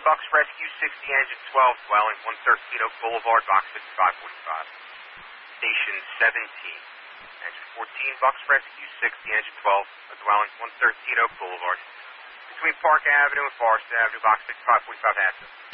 Bucks Rescue 60, Engine 12, dwelling 113 Oak Boulevard, box 5545. Station 17, Engine 14, Bucks Rescue 60, Engine 12, dwelling 113 Oak Boulevard, between Park Avenue and Forest Avenue, box 5545 Hanson.